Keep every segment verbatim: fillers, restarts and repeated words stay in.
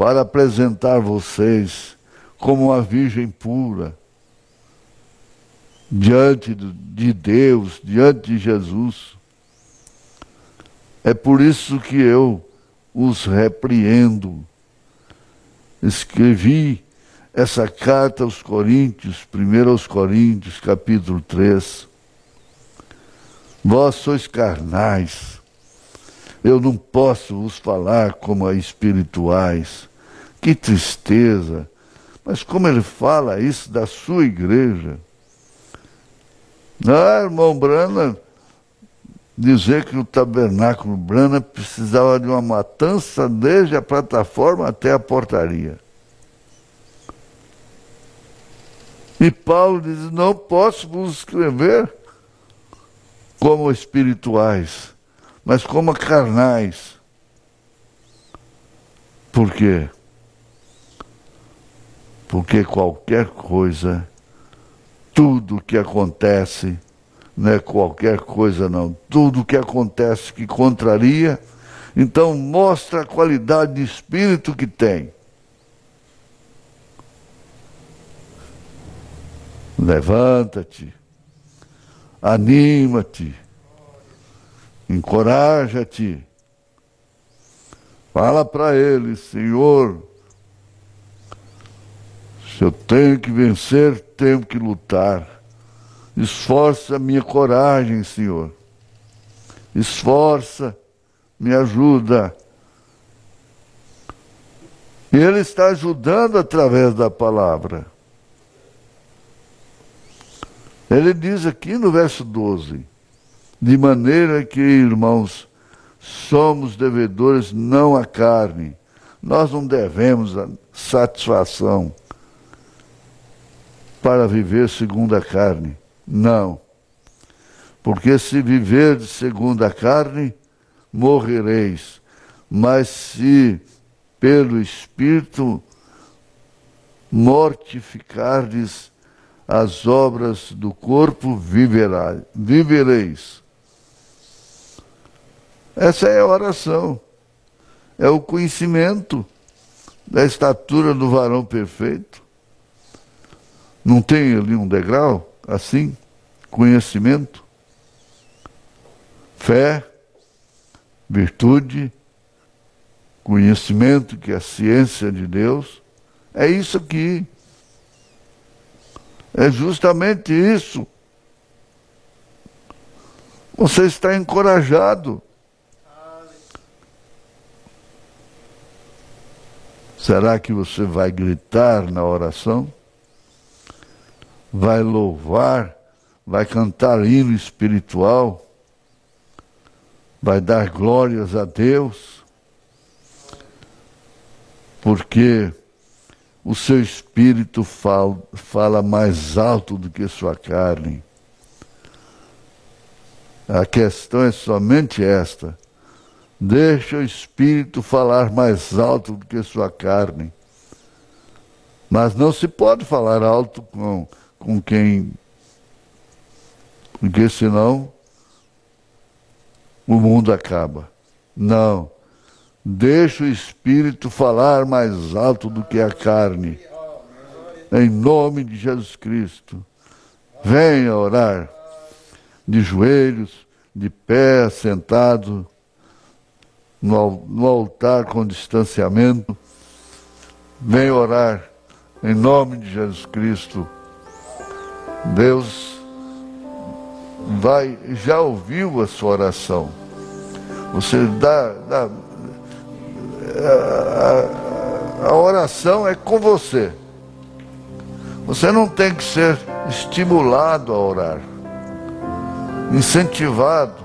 para apresentar vocês como uma virgem pura, diante de Deus, diante de Jesus. É por isso que eu os repreendo. Escrevi essa carta aos Coríntios, primeiro aos Coríntios, capítulo três. Vós sois carnais. Eu não posso vos falar como a espirituais. Que tristeza. Mas como ele fala isso da sua igreja? Ah, irmão Branham, dizer que o tabernáculo Branham precisava de uma matança desde a plataforma até a portaria. E Paulo diz, não posso vos escrever como espirituais, mas como carnais. Por quê? Porque qualquer coisa, tudo que acontece, não é qualquer coisa não, tudo que acontece que contraria, então mostra a qualidade de espírito que tem. Levanta-te, anima-te, encoraja-te, fala para ele, Senhor, se eu tenho que vencer, tenho que lutar. Esforça a minha coragem, Senhor. Esforça, me ajuda. E Ele está ajudando através da palavra. Ele diz aqui no verso doze, de maneira que, irmãos, somos devedores não à carne. Nós não devemos a satisfação para viver segundo a carne. Não. Porque se viver segundo a carne, morrereis. Mas se pelo Espírito mortificardes as obras do corpo, viverá, vivereis. Essa é a oração. É o conhecimento da estatura do varão perfeito. Não tem ali um degrau assim? Conhecimento, fé, virtude, conhecimento, que é a ciência de Deus. É isso aqui. É justamente isso. Você está encorajado. Será que você vai gritar na oração? Vai louvar? Vai cantar hino espiritual? Vai dar glórias a Deus? Porque o seu espírito fala, fala mais alto do que sua carne. A questão é somente esta. Deixa o espírito falar mais alto do que sua carne. Mas não se pode falar alto com, com quem... Porque senão o mundo acaba. Não. Deixa o Espírito falar mais alto do que a carne. Em nome de Jesus Cristo. Venha orar. De joelhos, de pé, sentado, no, no altar com distanciamento. Venha orar. Em nome de Jesus Cristo. Deus vai, já ouviu a sua oração. Você dá... dá A, a, a oração é com você. Você não tem que ser estimulado a orar, incentivado.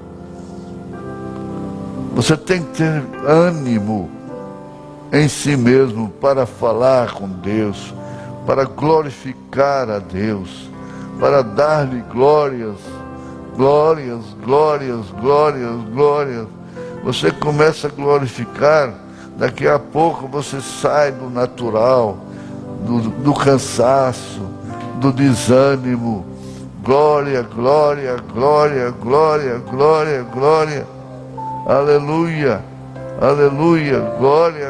Você tem que ter ânimo em si mesmo para falar com Deus, para glorificar a Deus, para dar-lhe glórias, glórias, glórias, glórias, glórias. Você começa a glorificar, daqui a pouco você sai do natural, do, do cansaço, do desânimo. Glória, glória, glória, glória, glória, glória. Aleluia, aleluia, glória.